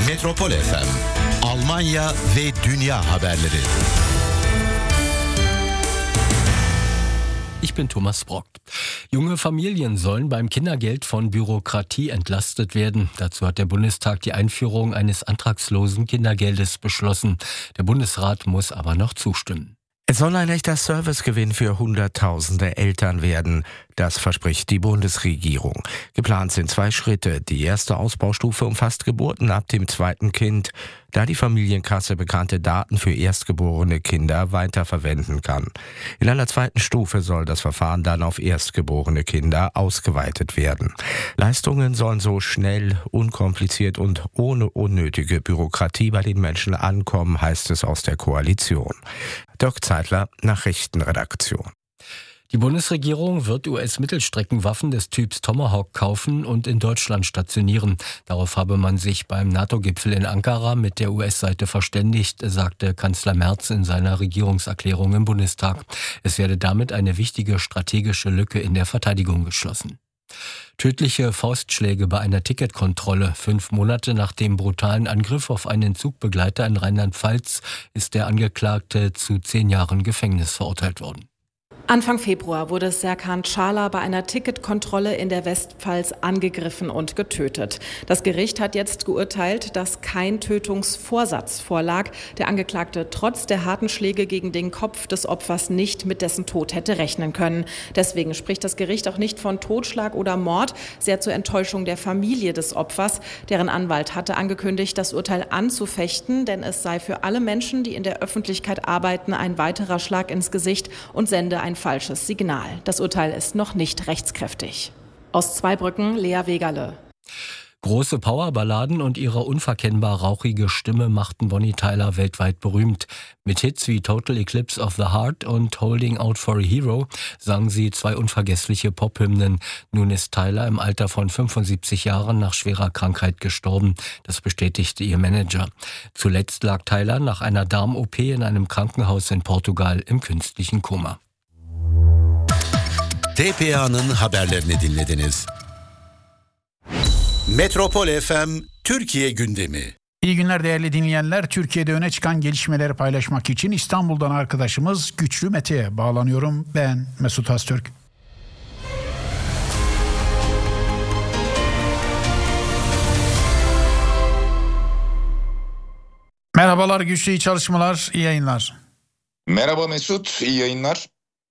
Metropol FM, Almanya ve dünya haberleri. Ich bin Thomas Brock. Junge Familien sollen beim Kindergeld von Bürokratie entlastet werden. Dazu hat der Bundestag die Einführung eines antragslosen Kindergeldes beschlossen. Der Bundesrat muss aber noch zustimmen. Es soll ein echter Servicegewinn für Hunderttausende Eltern werden. Das verspricht die Bundesregierung. Geplant sind 2 Schritte. Die erste Ausbaustufe umfasst Geburten ab dem 2. Kind, da die Familienkasse bekannte Daten für erstgeborene Kinder weiterverwenden kann. In einer 2. Stufe soll das Verfahren dann auf erstgeborene Kinder ausgeweitet werden. Leistungen sollen so schnell, unkompliziert und ohne unnötige Bürokratie bei den Menschen ankommen, heißt es aus der Koalition. Dirk Zeitler, Nachrichtenredaktion. Die Bundesregierung wird US-Mittelstreckenwaffen des Typs Tomahawk kaufen und in Deutschland stationieren. Darauf habe man sich beim NATO-Gipfel in Ankara mit der US-Seite verständigt, sagte Kanzler Merz in seiner Regierungserklärung im Bundestag. Es werde damit eine wichtige strategische Lücke in der Verteidigung geschlossen. Tödliche Faustschläge bei einer Ticketkontrolle. 5 Monate nach dem brutalen Angriff auf einen Zugbegleiter in Rheinland-Pfalz ist der Angeklagte zu 10 Jahren Gefängnis verurteilt worden. Anfang Februar wurde Serkan Çağlar bei einer Ticketkontrolle in der Westpfalz angegriffen und getötet. Das Gericht hat jetzt geurteilt, dass kein Tötungsvorsatz vorlag. Der Angeklagte trotz der harten Schläge gegen den Kopf des Opfers nicht mit dessen Tod hätte rechnen können. Deswegen spricht das Gericht auch nicht von Totschlag oder Mord, sehr zur Enttäuschung der Familie des Opfers. Deren Anwalt hatte angekündigt, das Urteil anzufechten, denn es sei für alle Menschen, die in der Öffentlichkeit arbeiten, ein weiterer Schlag ins Gesicht und sende ein falsches Signal. Das Urteil ist noch nicht rechtskräftig. Aus Zweibrücken, Lea Wegerle. Große Powerballaden und ihre unverkennbar rauchige Stimme machten Bonnie Tyler weltweit berühmt. Mit Hits wie Total Eclipse of the Heart und Holding Out for a Hero sang sie 2 unvergessliche Pop-Hymnen. Nun ist Tyler im Alter von 75 Jahren nach schwerer Krankheit gestorben. Das bestätigte ihr Manager. Zuletzt lag Tyler nach einer Darm-OP in einem Krankenhaus in Portugal im künstlichen Koma. TPA'nın haberlerini dinlediniz. Metropol FM Türkiye gündemi. İyi günler değerli dinleyenler. Türkiye'de öne çıkan gelişmeleri paylaşmak için İstanbul'dan arkadaşımız Güçlü Mete'ye bağlanıyorum. Ben Mesut Öztürk. Merhabalar Güçlü, iyi çalışmalar, iyi yayınlar. Merhaba Mesut, iyi yayınlar.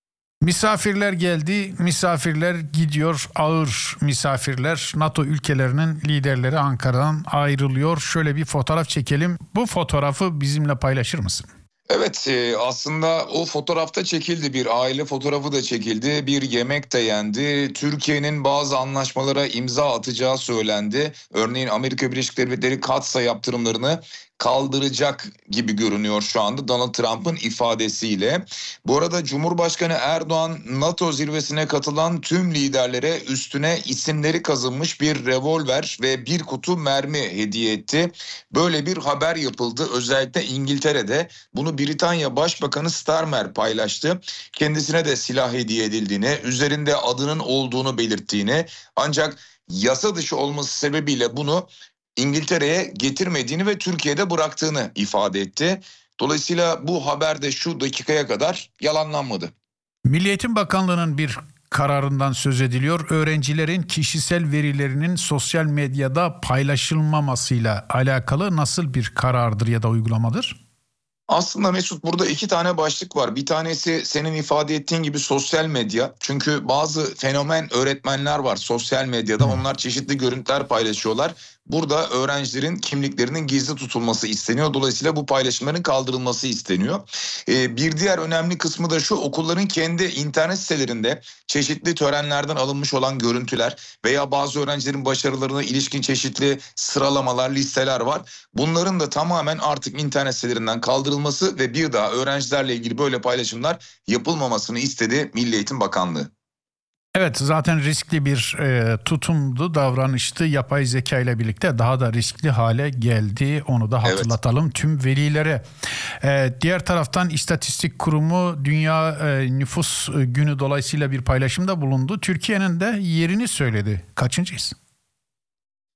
Misafirler geldi, misafirler gidiyor, ağır misafirler. NATO ülkelerinin liderleri Ankara'dan ayrılıyor. Şöyle bir fotoğraf çekelim. Bu fotoğrafı bizimle paylaşır mısın? Evet, aslında o fotoğrafta çekildi, bir aile fotoğrafı da çekildi, bir yemek de yendi. Türkiye'nin bazı anlaşmalara imza atacağı söylendi. Örneğin Amerika Birleşik Devletleri katsa yaptırımlarını kaldıracak gibi görünüyor şu anda Donald Trump'ın ifadesiyle. Bu arada Cumhurbaşkanı Erdoğan NATO zirvesine katılan tüm liderlere üstüne isimleri kazınmış bir revolver ve bir kutu mermi hediye etti. Böyle bir haber yapıldı. Özellikle İngiltere'de bunu Britanya Başbakanı Starmer paylaştı. Kendisine de silah hediye edildiğini, üzerinde adının olduğunu belirttiğini, ancak yasa dışı olması sebebiyle bunu İngiltere'ye getirmediğini ve Türkiye'de bıraktığını ifade etti. Dolayısıyla bu haber de şu dakikaya kadar yalanlanmadı. Milli Eğitim Bakanlığı'nın bir kararından söz ediliyor. Öğrencilerin kişisel verilerinin sosyal medyada paylaşılmamasıyla alakalı nasıl bir karardır ya da uygulamadır? Aslında Mesut, burada 2 tane başlık var. Bir tanesi senin ifade ettiğin gibi sosyal medya. Çünkü bazı fenomen öğretmenler var sosyal medyada. Onlar çeşitli görüntüler paylaşıyorlar. Burada öğrencilerin kimliklerinin gizli tutulması isteniyor. Dolayısıyla bu paylaşımların kaldırılması isteniyor. Bir diğer önemli kısmı da şu: okulların kendi internet sitelerinde çeşitli törenlerden alınmış olan görüntüler veya bazı öğrencilerin başarılarına ilişkin çeşitli sıralamalar, listeler var. Bunların da tamamen artık internet sitelerinden kaldırılması ve bir daha öğrencilerle ilgili böyle paylaşımlar yapılmamasını istedi Milli Eğitim Bakanlığı. Evet, zaten riskli bir tutumdu, davranıştı. Yapay zeka ile birlikte daha da riskli hale geldi. Onu da hatırlatalım tüm velilere. Diğer taraftan İstatistik Kurumu Dünya Nüfus Günü dolayısıyla bir paylaşımda bulundu. Türkiye'nin de yerini söyledi. Kaçıncıyız?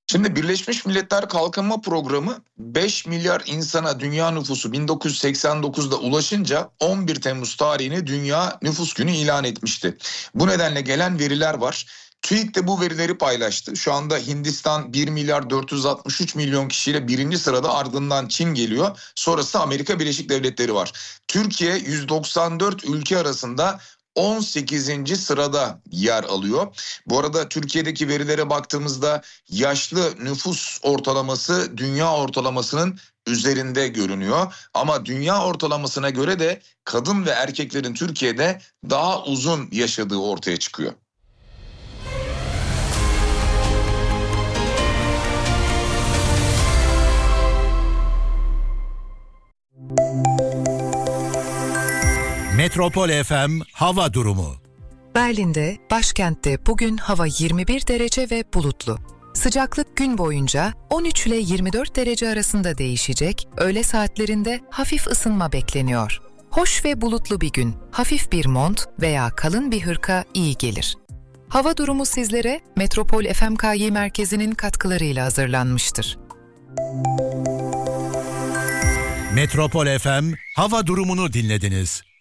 Şimdi Birleşmiş Milletler Kalkınma Programı 5 milyar insana dünya nüfusu 1989'da ulaşınca 11 Temmuz tarihini Dünya Nüfus Günü ilan etmişti. Bu nedenle gelen veriler var. TÜİK de bu verileri paylaştı. Şu anda Hindistan 1 milyar 463 milyon kişiyle birinci sırada, ardından Çin geliyor. Sonrası Amerika Birleşik Devletleri var. Türkiye 194 ülke arasında 18. sırada yer alıyor. Bu arada Türkiye'deki verilere baktığımızda yaşlı nüfus ortalaması dünya ortalamasının üzerinde görünüyor. Ama dünya ortalamasına göre de kadın ve erkeklerin Türkiye'de daha uzun yaşadığı ortaya çıkıyor. Metropol FM hava durumu. Berlin'de, başkentte bugün hava 21 derece ve bulutlu. Sıcaklık gün boyunca 13 ile 24 derece arasında değişecek, öğle saatlerinde hafif ısınma bekleniyor. Hoş ve bulutlu bir gün, hafif bir mont veya kalın bir hırka iyi gelir. Hava durumu sizlere Metropol FMKY merkezinin katkılarıyla hazırlanmıştır. Metropol FM hava durumunu dinlediniz.